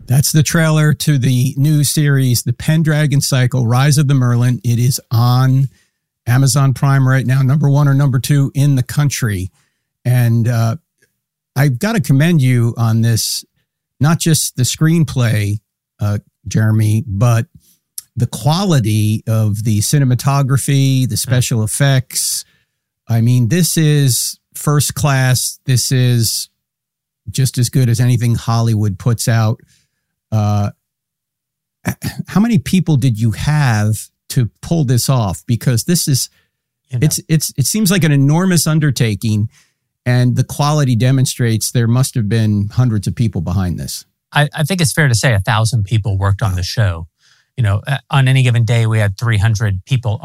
That's the trailer to the new series, The Pendragon Cycle, Rise of the Merlin. It is on Amazon Prime right now, number 1 or number 2 in the country. And I've got to commend you on this, not just the screenplay, Jeremy, but the quality of the cinematography, the special effects. I mean, this is first class. This is just as good as anything Hollywood puts out. How many people did you have to pull this off? Because this is, it seems like an enormous undertaking, and the quality demonstrates there must have been hundreds of people behind this. I think it's fair to say 1,000 people worked on the show. On any given day, we had 300 people